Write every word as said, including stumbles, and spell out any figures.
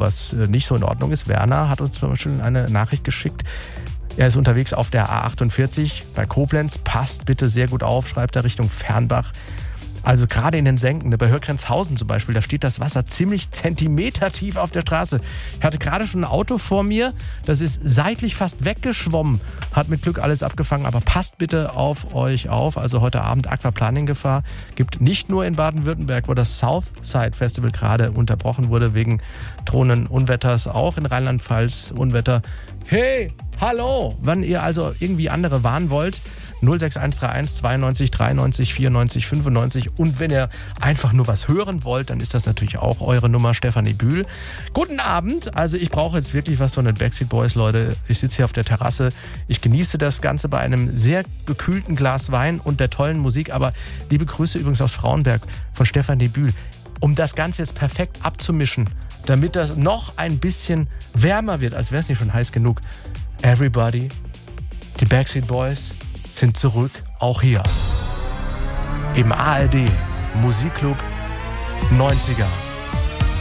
was nicht so in Ordnung ist. Werner hat uns zum Beispiel eine Nachricht geschickt. Er ist unterwegs auf der A achtundvierzig bei Koblenz. Passt bitte sehr gut auf, schreibt er, Richtung Fernbach. Also gerade in den Senken, bei Hörgrenzhausen zum Beispiel, da steht das Wasser ziemlich zentimetertief auf der Straße. Ich hatte gerade schon ein Auto vor mir, das ist seitlich fast weggeschwommen, hat mit Glück alles abgefangen, aber passt bitte auf euch auf. Also heute Abend Aquaplaning-Gefahr gibt nicht nur in Baden-Württemberg, wo das Southside Festival gerade unterbrochen wurde wegen drohenden Unwetters, auch in Rheinland-Pfalz Unwetter. Hey, hallo, wann ihr also irgendwie andere warnen wollt, null sechs eins drei eins zweiundneunzig dreiundneunzig vierundneunzig fünfundneunzig. Und wenn ihr einfach nur was hören wollt, dann ist das natürlich auch eure Nummer, Stefanie Bühl. Guten Abend, also ich brauche jetzt wirklich was von den Backstreet Boys, Leute. Ich sitze hier auf der Terrasse, ich genieße das Ganze bei einem sehr gekühlten Glas Wein und der tollen Musik. Aber liebe Grüße übrigens aus Frauenberg von Stefanie Bühl. Um das Ganze jetzt perfekt abzumischen, damit das noch ein bisschen wärmer wird, als wäre es nicht schon heiß genug. Everybody, die Backstreet Boys sind zurück, auch hier im A R D Musikclub neunziger.